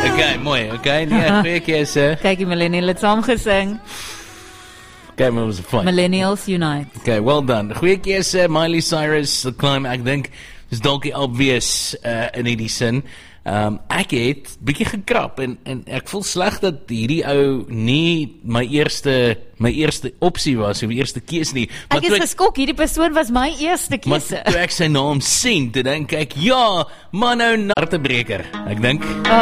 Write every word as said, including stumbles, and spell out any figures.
Okay, mooi, okay, nee, goeie keuse. Kyk, die millennial het saam gesing. Okay, maar was fine. Millennials Unite. Okay, well done. Goeie keuse, Miley Cyrus, The Climb, ek dink, is dalk nie obvious uh, in hierdie sin. Um, ek het bietjie gekrap en, en ek voel sleg dat hierdie ou nie my eerste my eerste opsie was, of eerste keuse nie. Ek is geskok, hierdie persoon was my eerste keuse. Maar toe ek sy naam sien, toe dink ek, ja, maar nou hartebreker, ek dink.